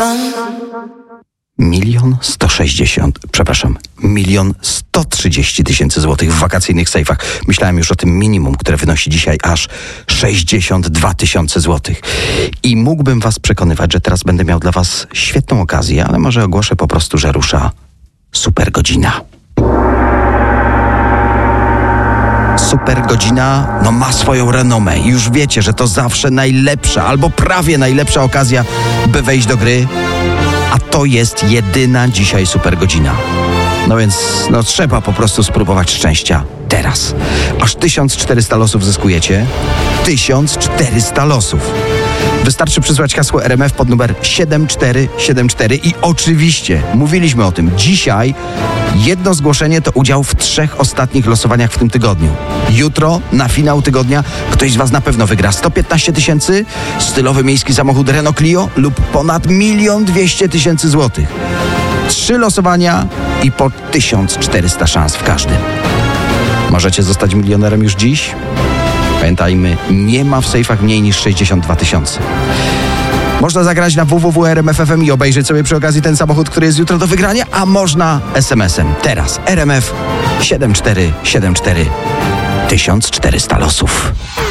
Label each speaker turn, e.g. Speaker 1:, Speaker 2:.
Speaker 1: 1,130 złotych w wakacyjnych sejfach. Myślałem już o tym minimum, które wynosi dzisiaj aż 62 tysiące złotych. I mógłbym was przekonywać, że teraz będę miał dla was świetną okazję, ale może ogłoszę po prostu, że rusza super godzina. Super godzina ma swoją renomę i już wiecie, że to zawsze najlepsza albo prawie najlepsza okazja, by wejść do gry. A to jest jedyna dzisiaj super godzina. No więc trzeba po prostu spróbować szczęścia teraz. Aż 1400 losów zyskujecie. 1400 losów. Wystarczy przysłać hasło RMF pod numer 7474 i oczywiście, mówiliśmy o tym, dzisiaj jedno zgłoszenie to udział w 3 ostatnich losowaniach w tym tygodniu. Jutro, na finał tygodnia, ktoś z was na pewno wygra 115 tysięcy, stylowy miejski samochód Renault Clio lub ponad 1 200 000 złotych. 3 losowania i po 1400 szans w każdym. Możecie zostać milionerem już dziś? Pamiętajmy, nie ma w sejfach mniej niż 62 tysiące. Można zagrać na www.rmf.fm i obejrzeć sobie przy okazji ten samochód, który jest jutro do wygrania, a można SMS-em. Teraz RMF 7474 1400 losów.